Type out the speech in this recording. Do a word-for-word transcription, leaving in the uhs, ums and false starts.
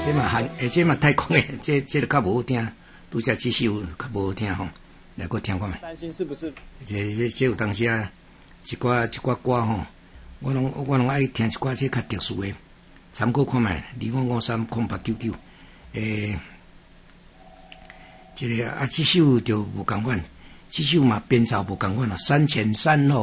这嘛含，诶，这嘛太空诶，这这个较无好听，拄则这首较无好听吼，来我听看觅。 担心是不是？ 这这这有当时啊，一寡一寡歌吼，我拢我拢爱听一寡这较特殊诶，参考看觅。二五五三空八九九，诶，这个啊，这首就无共款，这首嘛编造无共款咯，山前山后。